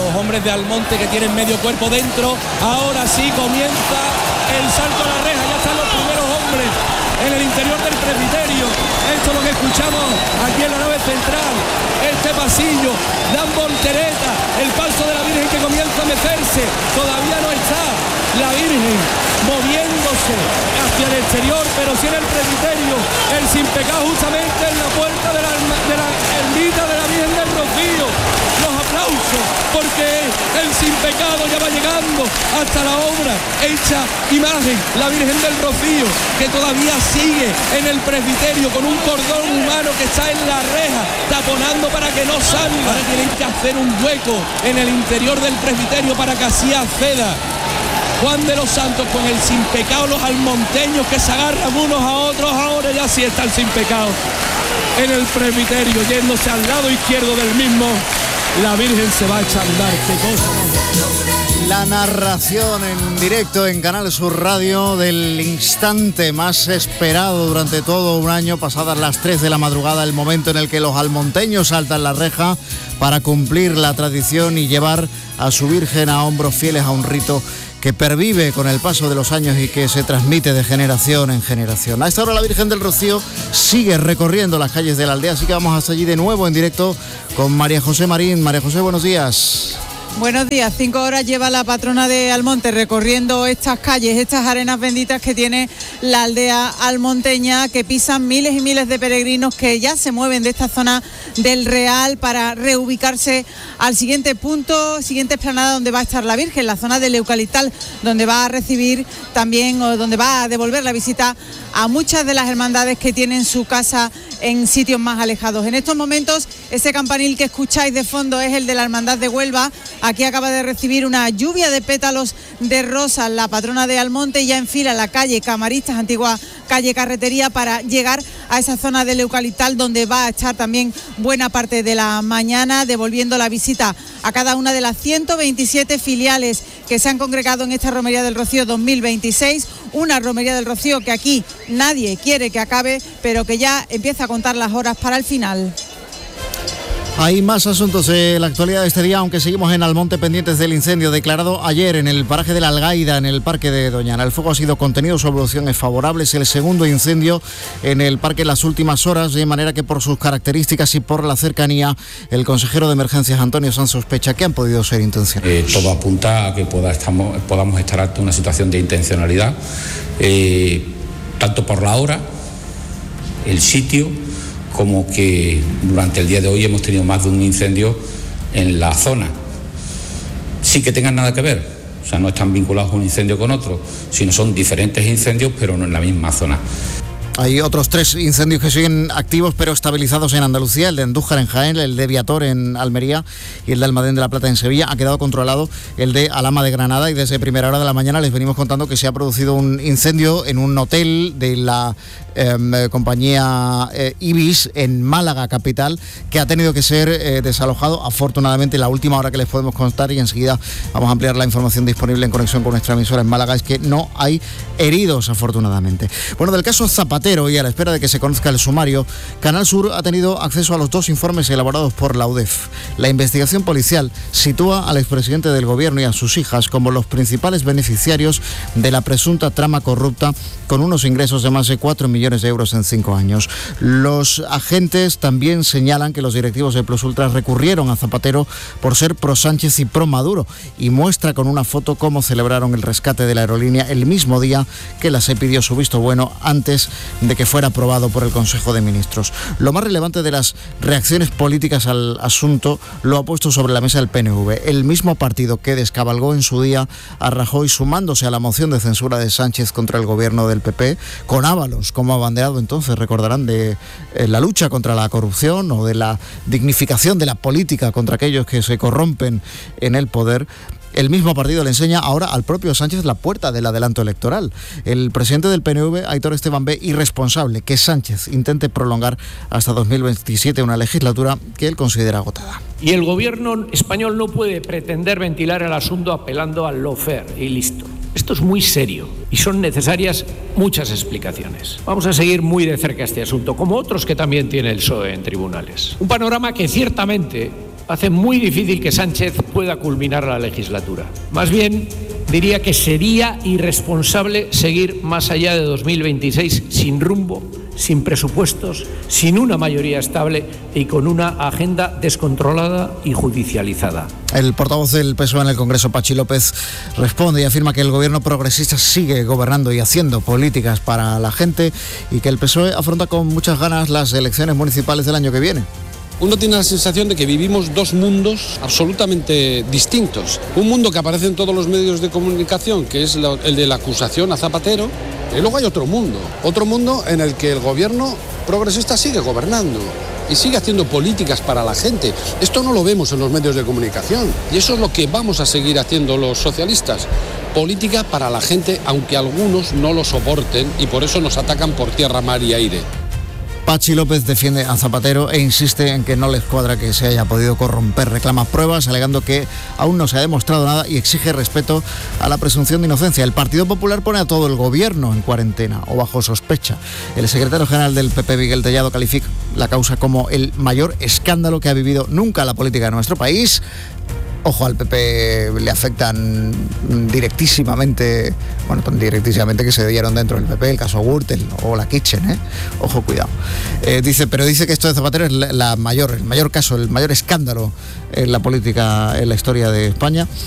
hombres de Almonte que tienen medio cuerpo dentro. Ahora sí comienza el salto a la reja, ya están los primeros hombres en el interior del presbiterio. Esto es lo que escuchamos aquí en la nave central, este pasillo, dan voltereta, el paso de la Virgen que comienza a mecerse, todavía no está la Virgen moviéndose hacia el exterior, pero sí en el presbiterio, el sin pecado justamente en la puerta de la ermita de la Virgen del Rocío. Los aplausos, porque el sin pecado ya va llegando hasta la obra hecha imagen, la Virgen del Rocío, que todavía sigue en el presbiterio con un cordón humano que está en la reja, taponando para que no salga. Ahora tienen que hacer un hueco en el interior del presbiterio para que así acceda Juan de los Santos con el sin pecado, los almonteños que se agarran unos a otros. Ahora ya sí está el sin pecado en el presbiterio, yéndose al lado izquierdo del mismo. La Virgen se va a echar a andar, qué cosa. La narración en directo en Canal Sur Radio del instante más esperado durante todo un año, pasadas las 3 de la madrugada, el momento en el que los almonteños saltan la reja para cumplir la tradición y llevar a su Virgen a hombros fieles a un rito que pervive con el paso de los años y que se transmite de generación en generación. A esta hora la Virgen del Rocío sigue recorriendo las calles de la aldea, así que vamos hasta allí de nuevo en directo con María José Marín. María José, buenos días. Buenos días, 5 horas lleva la patrona de Almonte recorriendo estas calles, estas arenas benditas que tiene la aldea almonteña, que pisan miles y miles de peregrinos que ya se mueven de esta zona del Real para reubicarse al siguiente punto, siguiente explanada donde va a estar la Virgen, la zona del Eucaliptal, donde va a recibir también o donde va a devolver la visita a muchas de las hermandades que tienen su casa en sitios más alejados. En estos momentos ese campanil que escucháis de fondo es el de la Hermandad de Huelva. Aquí acaba de recibir una lluvia de pétalos de rosas la patrona de Almonte y ya enfila la calle Camaristas, antigua calle Carretería, para llegar a esa zona del Eucaliptal, donde va a estar también buena parte de la mañana, devolviendo la visita a cada una de las 127 filiales que se han congregado en esta Romería del Rocío 2026, una Romería del Rocío que aquí nadie quiere que acabe, pero que ya empieza a contar las horas para el final. Hay más asuntos de la actualidad de este día, aunque seguimos en Almonte pendientes del incendio declarado ayer en el paraje de la Algaida, en el parque de Doñana. El fuego ha sido contenido, su evolución es favorable. Es el segundo incendio en el parque en las últimas horas, de manera que por sus características y por la cercanía, el consejero de Emergencias, Antonio Sanz, sospecha que han podido ser intencionales. Todo apunta a que podamos estar ante una situación de intencionalidad, tanto por la hora, el sitio, como que durante el día de hoy hemos tenido más de un incendio en la zona, sin que tengan nada que ver, o sea, no están vinculados un incendio con otro, sino son diferentes incendios, pero no en la misma zona. Hay otros 3 incendios que siguen activos pero estabilizados en Andalucía, el de Andújar en Jaén, el de Viator en Almería y el de Almadén de la Plata en Sevilla. Ha quedado controlado el de Alhama de Granada y desde primera hora de la mañana les venimos contando que se ha producido un incendio en un hotel de la compañía Ibis en Málaga capital, que ha tenido que ser desalojado afortunadamente. La última hora que les podemos contar, y enseguida vamos a ampliar la información disponible en conexión con nuestra emisora en Málaga, es que no hay heridos afortunadamente. Bueno, del caso Zapatero, y a la espera de que se conozca el sumario, Canal Sur ha tenido acceso a los 2 informes elaborados por la UDEF. La investigación policial sitúa al expresidente del gobierno y a sus hijas como los principales beneficiarios de la presunta trama corrupta, con unos ingresos de más de 4 millones de euros en 5 años. Los agentes también señalan que los directivos de Plus Ultra recurrieron a Zapatero por ser pro Sánchez y pro Maduro, y muestra con una foto cómo celebraron el rescate de la aerolínea el mismo día que la SEPI dio su visto bueno antes de que fuera aprobado por el Consejo de Ministros. Lo más relevante de las reacciones políticas al asunto lo ha puesto sobre la mesa el PNV, el mismo partido que descabalgó en su día a Rajoy sumándose a la moción de censura de Sánchez contra el gobierno del PP, con Ábalos como abanderado, entonces recordarán, de la lucha contra la corrupción o de la dignificación de la política contra aquellos que se corrompen en el poder. El mismo partido le enseña ahora al propio Sánchez la puerta del adelanto electoral. El presidente del PNV, Aitor Esteban, ve irresponsable que Sánchez intente prolongar hasta 2027 una legislatura que él considera agotada. Y el gobierno español no puede pretender ventilar el asunto apelando al lawfare y listo. Esto es muy serio y son necesarias muchas explicaciones. Vamos a seguir muy de cerca este asunto, como otros que también tiene el PSOE en tribunales. Un panorama que ciertamente hace muy difícil que Sánchez pueda culminar la legislatura. Más bien, diría que sería irresponsable seguir más allá de 2026 sin rumbo, sin presupuestos, sin una mayoría estable y con una agenda descontrolada y judicializada. El portavoz del PSOE en el Congreso, Pachi López, responde y afirma que el gobierno progresista sigue gobernando y haciendo políticas para la gente y que el PSOE afronta con muchas ganas las elecciones municipales del año que viene. Uno tiene la sensación de que vivimos dos mundos absolutamente distintos. Un mundo que aparece en todos los medios de comunicación, que es el de la acusación a Zapatero, y luego hay otro mundo en el que el gobierno progresista sigue gobernando y sigue haciendo políticas para la gente. Esto no lo vemos en los medios de comunicación y eso es lo que vamos a seguir haciendo los socialistas. Política para la gente, aunque algunos no lo soporten y por eso nos atacan por tierra, mar y aire. Pachi López defiende a Zapatero e insiste en que no les cuadra que se haya podido corromper. Reclama pruebas, alegando que aún no se ha demostrado nada y exige respeto a la presunción de inocencia. El Partido Popular pone a todo el gobierno en cuarentena o bajo sospecha. El secretario general del PP, Miguel Tellado, califica la causa como el mayor escándalo que ha vivido nunca la política de nuestro país. Ojo, al PP le afectan directísimamente, bueno, tan directísimamente que se dieron dentro del PP, el caso Gürtel o la Kitchen, Ojo, cuidado. Dice que esto de Zapatero es el mayor caso, el mayor escándalo en la política, en la historia de España.